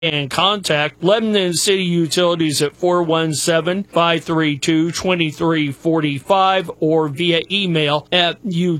And contact Lebanon City Utilities at 417-532-2345 or via email at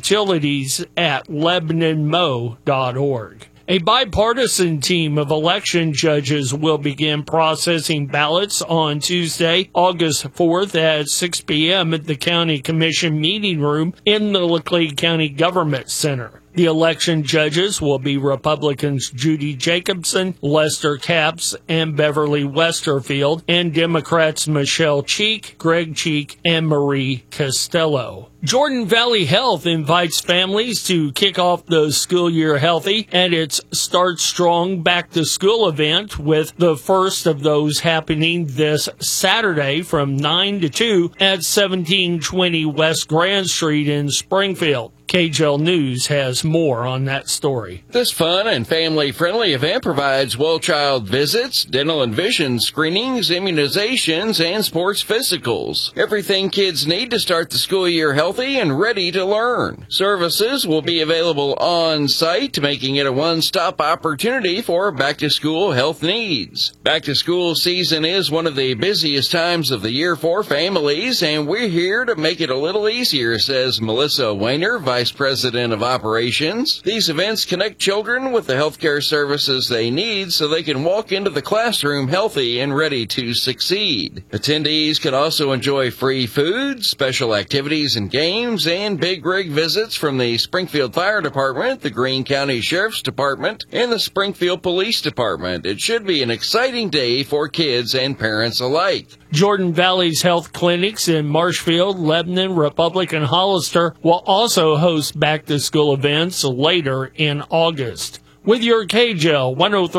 utilities@lebanonmo.org. A bipartisan team of election judges will begin processing ballots on Tuesday, August 4th at 6 p.m. at the County Commission meeting room in the Laclede County Government Center. The election judges will be Republicans Judy Jacobson, Lester Capps, and Beverly Westerfield, and Democrats Michelle Cheek, Greg Cheek, and Marie Costello. Jordan Valley Health invites families to kick off the school year healthy at its Start Strong Back to School event, with the first of those happening this Saturday from 9 to 2 at 1720 West Grand Street in Springfield. KJL News has more on that story. This fun and family-friendly event provides well-child visits, dental and vision screenings, immunizations, and sports physicals. Everything kids need to start the school year healthy and ready to learn. Services will be available on-site, making it a one-stop opportunity for back-to-school health needs. Back-to-school season is one of the busiest times of the year for families, and we're here to make it a little easier, says Melissa Weiner, Vice President of Operations. These events connect children with the healthcare services they need so they can walk into the classroom healthy and ready to succeed. Attendees can also enjoy free food, special activities and games, and big rig visits from the Springfield Fire Department, the Greene County Sheriff's Department, and the Springfield Police Department. It should be an exciting day for kids and parents alike. Jordan Valley's health clinics in Marshfield, Lebanon, Republic, and Hollister will also host back-to-school events later in August. With your KJL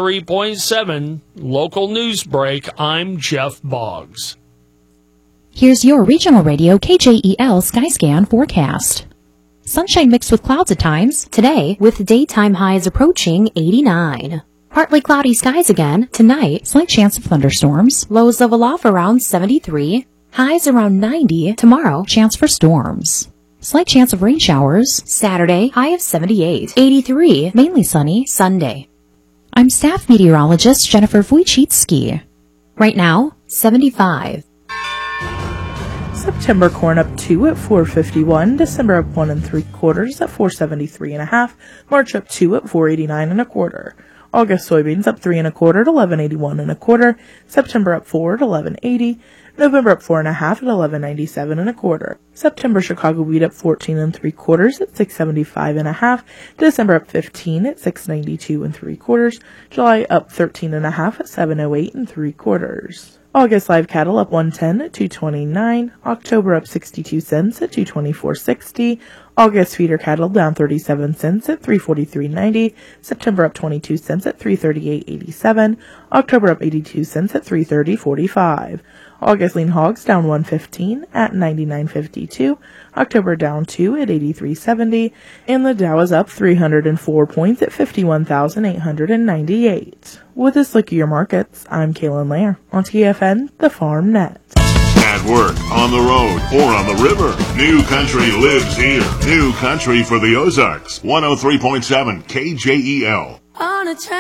103.7 local news break, I'm Jeff Boggs. Here's your regional radio KJEL Skyscan forecast. Sunshine mixed with clouds at times today, with daytime highs approaching 89. Partly cloudy skies again tonight, slight chance of thunderstorms, lows level off around 73, highs around 90. Tomorrow, chance for storms. Slight chance of rain showers, Saturday, high of 78, 83, mainly sunny, Sunday. I'm staff meteorologist Jennifer Wojcicki. Right now, 75. September corn up 2 at 4.51, December up 1 3/4 at 4.73.5, March up 2 at 4.89 1/4. August soybeans up 3 1/4 at 11.81 1/4, September up 4 at 11.80, November up 4 1/2 at 11.97 1/4. September Chicago wheat up 14 3/4 at 6.75 1/2, December up 15 at 6.92 3/4, July up 13 1/2 at 7.08 3/4. August live cattle up 110 at 229, October up 62 cents at 224.60, August feeder cattle down 37 cents at 343.90, September up 22 cents at 338.87, October up 82 cents at 330.45. August lean hogs down 115 at 99.52, October down 2 at 83.70, and the Dow is up 304 points at 51,898. With this look at your markets, I'm Kaylin Lair on TFN, the Farm Net. At work, on the road, or on the river, New Country lives here. New Country for the Ozarks, 103.7 KJEL. On a train.